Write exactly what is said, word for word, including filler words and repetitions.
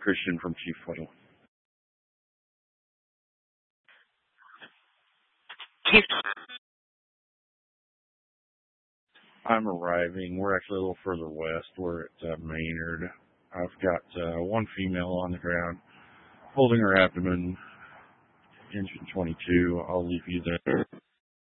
Christian from Chief Foothill. Chief. I'm arriving. We're actually a little further west. We're at uh, Maynard. I've got uh, one female on the ground holding her abdomen, engine twenty-two. I'll leave you there.